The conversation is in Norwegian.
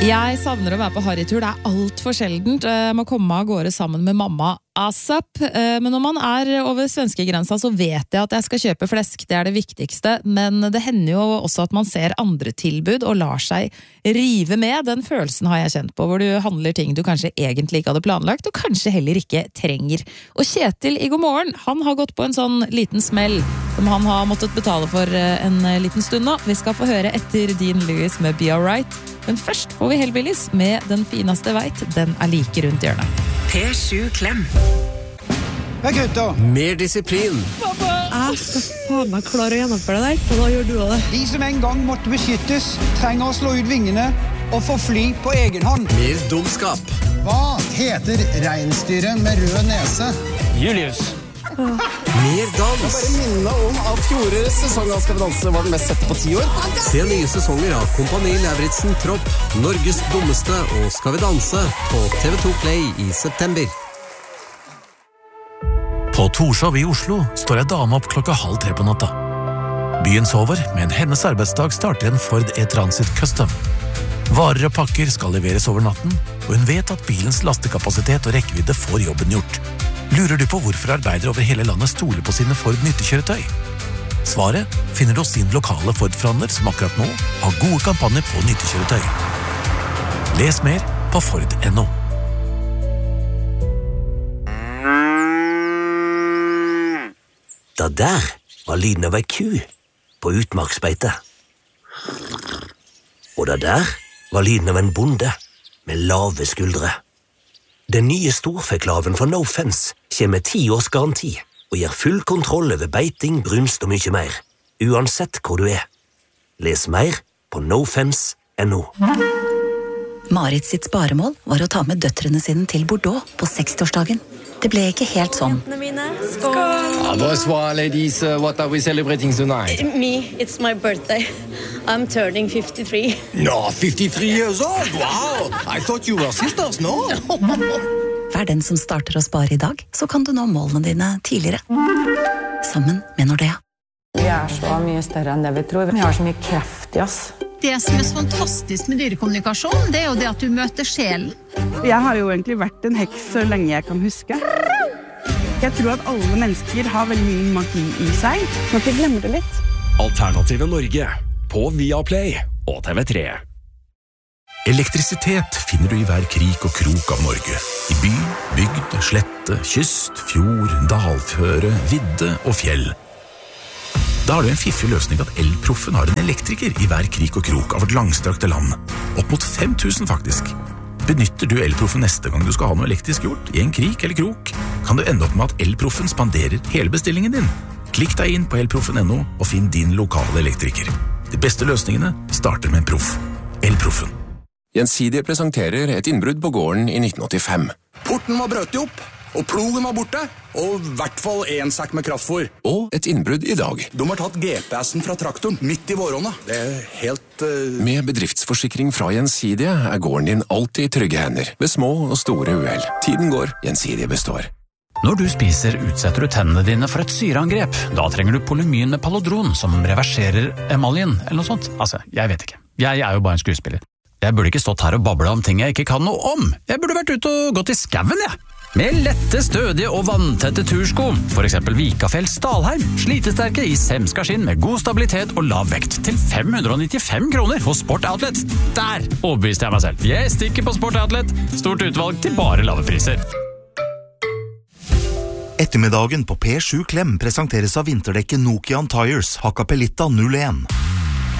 Jeg savner å være på harrytur, det alt for sjeldent. Jeg må komme av gårde sammen med mamma ASAP. Men når man over svenskegrensa så vet jeg at jeg skal kjøpe flesk, det det viktigste. Men det hender jo også at man ser andre tilbud og lar seg rive med. Den følelsen har jeg kjent på, hvor du handler ting du kanskje egentlig ikke hadde planlagt, og kanskje heller ikke trenger. Og Kjetil i God morgen, han har gått på en sånn liten smell som han har måttet betale for en liten stund nå. Vi skal få høre etter Dean Lewis med Be Alright. Men først får vi Hellbillies med Den fineste veit, den like rundt hjørnet. P7 Klem. Hei gutter! Mer disiplin. Jeg skal faen meg klare å gjennomføre det der, og da gjør du det. De som en gang måtte beskyttes, trenger å slå ut vingene og få fly på egen hånd. Mer dumskap. Hva heter reinsdyret med rød nese? Julius. Mer dans. Bare minne om at fjorårets sesong av Skal vi danse var den mest sette på 10 år. Se nye sesonger av Kompani Lauritzen Tropp, Norges dummeste og Skal vi danse på TV2 Play i september. På Torshov i Oslo står en dame opp 2:30 på natta. Byen sover, men hennes arbeidsdag starter en Ford E-Transit Custom. Varer og pakker skal leveres over natten, og hun vet at bilens lastekapasitet og rekkevidde får jobben gjort. Lurer du på hvorfor arbeidere over hele landet stoler på sine Ford nyttekjøretøy? Svaret finner du hos din lokale Ford-forhandler som akkurat nå har gode kampanjer på nyttekjøretøy. Les mer på Ford.no. Det der var lyden av ei ku på utmarksbeite. Og det der var lyden av en bonde med lave skuldre. Den nye storfeklaven fra No Fence kommer med 10 års garanti og gir full kontroll over beiting, brunst og mye mer, uansett hvor du Les mer på nofence.no. Marit sitt sparemål var å ta med døtrene sine til Bordeaux på 60-årsdagen. Det ble ikke helt sånn. Skål! Bonsoir, ladies. What are we celebrating tonight? Me, it's my birthday. I'm turning 53. No, 53 years old. Wow! I thought you were sisters, no? Vær den som starter å spare i dag, så kan du nå målene dine tidligere. Sammen med Nordea. Vi så mye større enn det vi tror. Vi har så mye kreft i oss. Det som så fantastisk med dyrekommunikasjon, det jo det at du møter sjelen. Jeg har jo egentlig vært en heks så lenge jeg kan huske. Jeg tror at alle mennesker har veldig mye magi i seg, så at vi glemmer det litt. Alternative Norge på Viaplay og TV3. Elektrisitet finner du i hver krik og krok av Norge. I by, bygd, slette, kyst, fjord, dalføre, vidde og fjell. Da har du en fiffig løsning at Elproffen har en elektriker i hver krik og krok av vårt langstrakte land. Opp mot 5000 faktisk. Benytter du Elproffen neste gang du skal ha noe elektrisk gjort, i en krik eller krok, kan du ende opp med at Elproffen spanderer hele bestillingen din. Klikk deg inn på elproffen.no og finn din lokale elektriker. De beste løsningene starter med en proff. Elproffen. Gjensidige presenterer et innbrudd på gården i 1985. Porten var brøtt opp, og plogen var borte, og i hvert fall en sekk med kraftfôr. Og et innbrudd i dag. De har tatt GPS-en fra traktoren midt i våronna. Det helt... Med bedriftsforsikring fra Gjensidige gården din alltid i trygge hender, ved små og store uhell. Tiden går, Gjensidige består. Når du spiser, utsetter du tennene dine for et syreangrep. Da trenger du Polymyn med Palodron, som reverserer emaljen, eller noe sånt. Altså, jeg vet ikke. Jeg jo bare en skuespiller. Jeg burde ikke stått her og bablet om ting jeg ikke kan noe om. Jeg burde vært ute og gått i skaven, jeg. Med lette, stødige og vanntette tursko. For eksempel Vikafell Stalheim. Slitesterke i semskaskinn med god stabilitet og lav vekt. Til 595 kroner hos Sport Outlet. Der overbeviste jeg meg selv. Jeg stikker på Sport Outlet. Stort utvalg til bare lave priser. Ettermiddagen på P7 Klem presenteres av vinterdekket Nokian Tires Hakkapelitta 01.